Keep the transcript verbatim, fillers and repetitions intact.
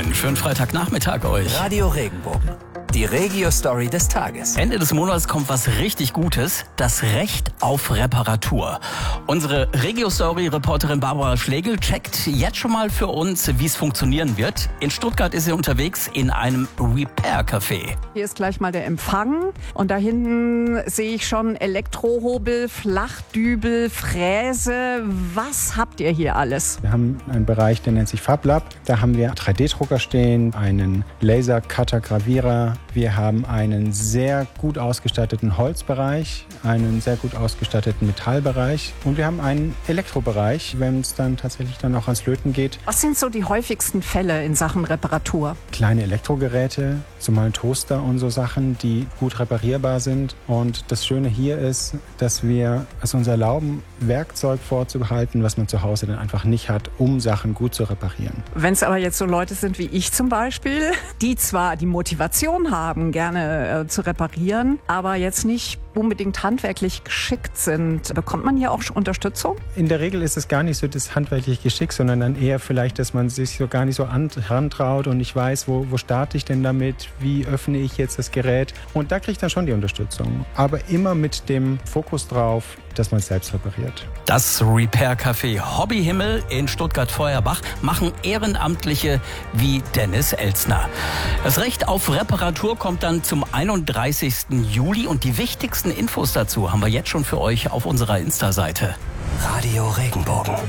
Einen schönen Freitagnachmittag euch. Radio Regenbogen, die Regio-Story des Tages. Ende des Monats kommt was richtig Gutes, das Recht auf Reparatur. Unsere Regio-Story-Reporterin Barbara Schlegel checkt jetzt schon mal für uns, wie es funktionieren wird. In Stuttgart ist sie unterwegs in einem Repair-Café. Hier ist gleich mal der Empfang und da hinten sehe ich schon Elektrohobel, Flachdübel, Fräse. Was habt ihr hier alles? Wir haben einen Bereich, der nennt sich FabLab. Da haben wir drei D Drucker stehen, einen Laser-Cutter-Gravierer. Wir haben einen sehr gut ausgestatteten Holzbereich, einen sehr gut ausgestatteten Metallbereich und wir haben einen Elektrobereich, wenn es dann tatsächlich dann auch ans Löten geht. Was sind so die häufigsten Fälle in Sachen Reparatur? Kleine Elektrogeräte, so mal ein Toaster und so Sachen, die gut reparierbar sind. Und das Schöne hier ist, dass wir es uns erlauben, Werkzeug vorzubehalten, was man zu Hause dann einfach nicht hat, um Sachen gut zu reparieren. Wenn es aber jetzt so Leute sind wie ich zum Beispiel, die zwar die Motivation haben, gerne äh, zu reparieren, aber jetzt nicht unbedingt handwerklich geschickt sind, bekommt man hier auch Unterstützung? In der Regel ist es gar nicht so das handwerkliche Geschick, sondern dann eher vielleicht, dass man sich so gar nicht so herantraut und nicht weiß, wo, wo starte ich denn damit, wie öffne ich jetzt das Gerät. Und da kriege ich dann schon die Unterstützung. Aber immer mit dem Fokus drauf, dass man es selbst repariert. Das Repair-Café Hobbyhimmel in Stuttgart-Feuerbach machen Ehrenamtliche wie Dennis Elzner. Das Recht auf Reparatur kommt dann zum einunddreißigsten Juli und die wichtigsten Infos dazu haben wir jetzt schon für euch auf unserer Insta-Seite. Radio Regenbogen.